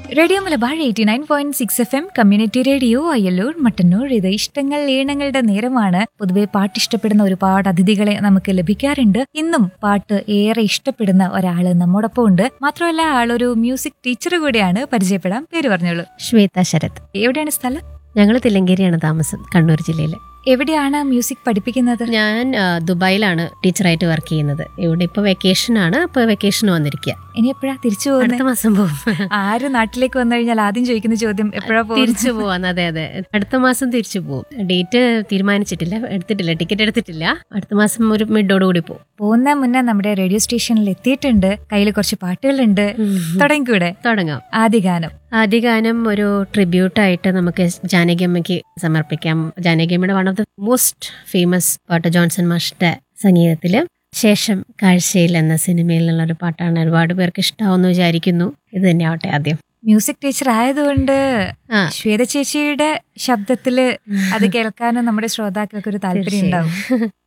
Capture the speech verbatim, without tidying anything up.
Radio Malabar eighty nine point six F M community radio Ayyallur Mattannur. ഇത് ഇഷ്ടങ്ങൾ ഈണങ്ങളുടെ നേരമാണ്. പൊതുവെ പാട്ട് ഇഷ്ടപ്പെടുന്ന ഒരുപാട് അതിഥികളെ നമുക്ക് ലഭിക്കാറുണ്ട്. ഇന്നും പാട്ട് ഏറെ ഇഷ്ടപ്പെടുന്ന ഒരാള് നമ്മോടൊപ്പം ഉണ്ട്. മാത്രമല്ല ആളൊരു മ്യൂസിക് ടീച്ചർ കൂടിയാണ്. പരിചയപ്പെടാം. പേര് പറഞ്ഞോളൂ. ശ്വേത ശരത്. എവിടെയാണ് സ്ഥലം? ഞങ്ങൾ തില്ലങ്കേരിയാണ് താമസം, കണ്ണൂർ ജില്ലയില്. എവിടെയാണ് മ്യൂസിക് പഠിപ്പിക്കുന്നത്? ഞാൻ ആ, ദുബായിലാണ് ടീച്ചറായിട്ട് വർക്ക് ചെയ്യുന്നത്. ഇവിടെ ഇപ്പൊ വെക്കേഷൻ ആണ്, അപ്പൊ വെക്കേഷൻ വന്നിരിക്കുക. ഇനി എപ്പോഴാ തിരിച്ചു പോകുന്നത്? അടുത്ത മാസം പോകും. ആര് നാട്ടിലേക്ക് വന്നു കഴിഞ്ഞാൽ ആദ്യം ചോദിക്കുന്ന ചോദ്യം എപ്പോഴാ പോകുന്നത്? തിരിച്ചു പോവാന്ന്. അതെ അതെ, അടുത്ത മാസം തിരിച്ചു പോകും. ഡേറ്റ് തീരുമാനിച്ചിട്ടില്ല, എടുത്തിട്ടില്ല, ടിക്കറ്റ് എടുത്തിട്ടില്ല. അടുത്ത മാസം ഒരു മിഡോടുകൂടി പോകും. പോകുന്ന മുന്നേ നമ്മുടെ റേഡിയോ സ്റ്റേഷനിൽ എത്തിയിട്ടുണ്ട്. കയ്യിൽ കുറച്ച് പാട്ടുകളുണ്ട്. തുടങ്ങിക്കൂടെ? തുടങ്ങാം. ആദ്യ ഗാനം. ആദ്യ ഗാനം ഒരു ട്രിബ്യൂട്ടായിട്ട് നമുക്ക് ജാനകിയമ്മയ്ക്ക് സമർപ്പിക്കാം. ജാനകിയമ്മയുടെ one of the most famous പാട്ട് ജോൺസൺ മാഷിന്റെ സംഗീതത്തില് ശേഷം കാഴ്ചയിൽ എന്ന സിനിമയിലുള്ള ഒരു പാട്ടാണ്. ഒരുപാട് പേർക്ക് ഇഷ്ടാവെന്ന് വിചാരിക്കുന്നു. ഇത് തന്നെ ആവട്ടെ ആദ്യം. മ്യൂസിക് ടീച്ചർ ആയതുകൊണ്ട് ആ ശ്വേത ചേച്ചിയുടെ ശബ്ദത്തില് അത് കേൾക്കാനും നമ്മുടെ ശ്രോതാക്കൾക്ക് ഒരു താല്പര്യം ഉണ്ടാവും.